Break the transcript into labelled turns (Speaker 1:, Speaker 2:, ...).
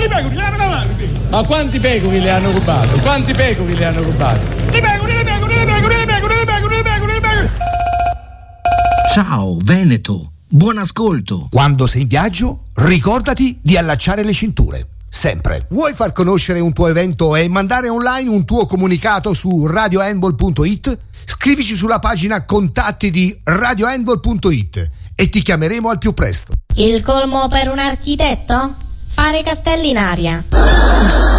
Speaker 1: Ma quanti pecori le hanno rubato? Quanti pecori le hanno rubato?
Speaker 2: Le pecore.
Speaker 3: Ciao Veneto, buon ascolto.
Speaker 4: Quando sei in viaggio, ricordati di allacciare le cinture. Sempre. Vuoi far conoscere un tuo evento e mandare online un tuo comunicato su radiohandball.it? Scrivici sulla pagina contatti di radiohandball.it e ti chiameremo al più presto.
Speaker 5: Il colmo per un architetto? Fare castelli in aria.